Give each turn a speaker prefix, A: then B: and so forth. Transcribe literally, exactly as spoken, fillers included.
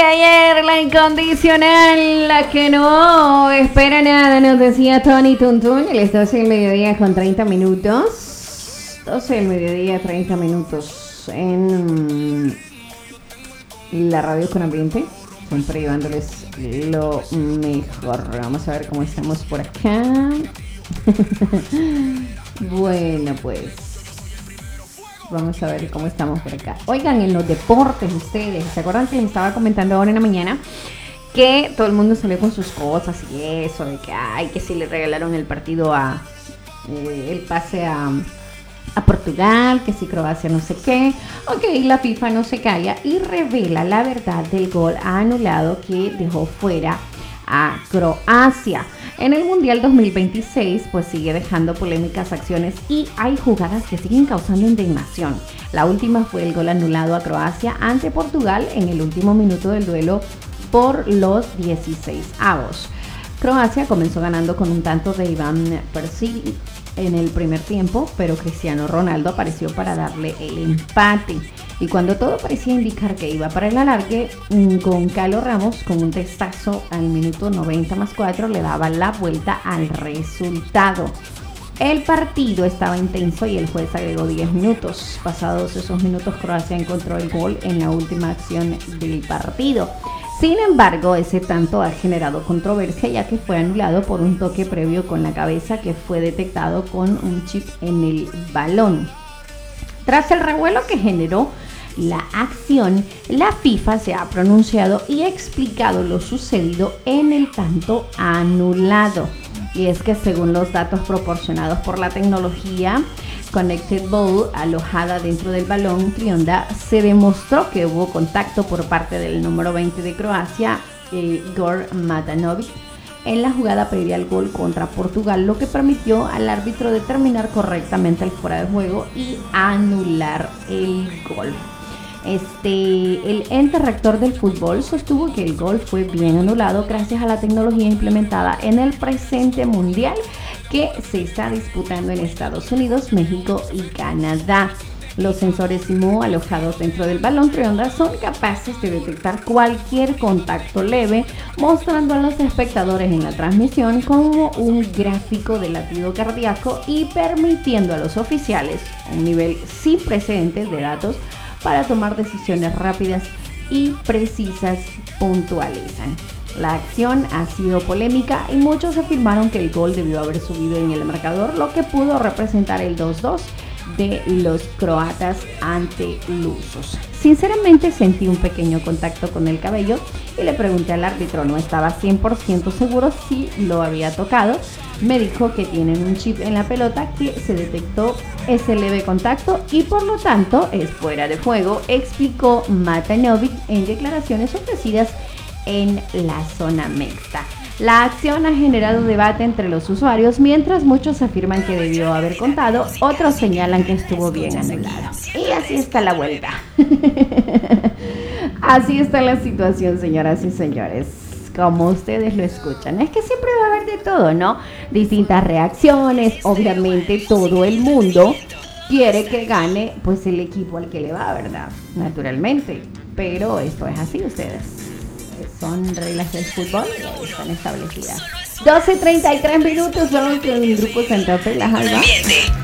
A: ayer, la incondicional, la que no espera nada, nos decía Tony Tuntun. A las doce del mediodía con treinta minutos. doce del mediodía, treinta minutos en la radio con ambiente. Siempre llevándoles lo mejor. Vamos a ver cómo estamos por acá. Bueno, pues vamos a ver cómo estamos por acá. Oigan, en los deportes ustedes, ¿se acuerdan que les estaba comentando ahora en la mañana que todo el mundo salió con sus cosas y eso, de que ay, que si le regalaron el partido a eh, el pase a a Portugal, que si Croacia no sé qué? Ok, la FIFA no se calla y revela la verdad del gol anulado que dejó fuera a Croacia. En el Mundial dos mil veintiséis, pues sigue dejando polémicas acciones y hay jugadas que siguen causando indignación. La última fue el gol anulado a Croacia ante Portugal en el último minuto del duelo por los dieciséis avos. Croacia comenzó ganando con un tanto de Iván Perisic en el primer tiempo, pero Cristiano Ronaldo apareció para darle el empate. Y cuando todo parecía indicar que iba para el alargue, Goncalo Ramos, con un testazo al minuto noventa más cuatro, le daba la vuelta al resultado. El partido estaba intenso y el juez agregó diez minutos. Pasados esos minutos, Croacia encontró el gol en la última acción del partido. Sin embargo, ese tanto ha generado controversia, ya que fue anulado por un toque previo con la cabeza que fue detectado con un chip en el balón. Tras el revuelo que generó la acción, la FIFA se ha pronunciado y ha explicado lo sucedido en el tanto anulado. Y es que según los datos proporcionados por la tecnología Connected Ball alojada dentro del balón Trionda, se demostró que hubo contacto por parte del número veinte de Croacia, eh, Igor Matanovic, en la jugada previa al gol contra Portugal, lo que permitió al árbitro determinar correctamente el fuera de juego y anular el gol. Este, el ente rector del fútbol sostuvo que el gol fue bien anulado gracias a la tecnología implementada en el presente mundial que se está disputando en Estados Unidos, México y Canadá. Los sensores I M U alojados dentro del balón Trionda son capaces de detectar cualquier contacto leve, mostrando a los espectadores en la transmisión como un gráfico de latido cardíaco y permitiendo a los oficiales un nivel sin precedentes de datos para tomar decisiones rápidas y precisas, puntualizan. La acción ha sido polémica y muchos afirmaron que el gol debió haber subido en el marcador, lo que pudo representar el dos dos de los croatas ante lusos. Sinceramente sentí un pequeño contacto con el cabello y le pregunté al árbitro, no estaba cien por ciento seguro si lo había tocado. Me dijo que tienen un chip en la pelota que se detectó ese leve contacto y por lo tanto es fuera de juego, explicó Matanovic en declaraciones ofrecidas en la zona mixta. La acción ha generado debate entre los usuarios, mientras muchos afirman que debió haber contado, otros señalan que estuvo bien anulado. Y así está la vuelta. Así está la situación, señoras y señores. Como ustedes lo escuchan, es que siempre va a haber de todo, ¿no? Distintas reacciones, obviamente todo el mundo quiere que gane pues el equipo al que le va, ¿verdad? Naturalmente, pero esto es así, ustedes. Son reglas del fútbol y están establecidas. doce treinta y tres minutos, vamos con el grupo Santa Fe, La Jalba.